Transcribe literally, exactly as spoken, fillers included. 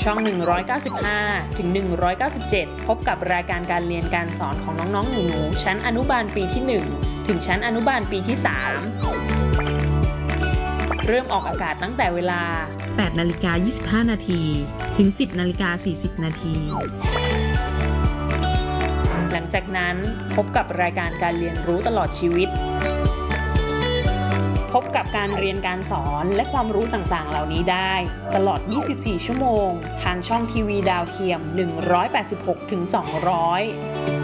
ช่อง หนึ่งร้อยเก้าสิบห้า ถึง หนึ่งร้อยเก้าสิบเจ็ด พบกับรายการการเรียนการสอนของน้องๆหนูๆชั้นอนุบาลปีที่ หนึ่ง ถึงชั้นอนุบาลปีที่ สาม เริ่มออกอากาศตั้งแต่เวลาแปดนาฬิกายี่สิบห้านาที ถึง สิบนาฬิกาสี่สิบนาทีหลังจากนั้นพบกับรายการการเรียนรู้ตลอดชีวิต พบกับการเรียนการสอนและความรู้ต่างๆเหล่านี้ได้ตลอด ยี่สิบสี่ ชั่วโมง ทางช่องทีวีดาวเทียม หนึ่งร้อยแปดสิบหกถึงสองร้อย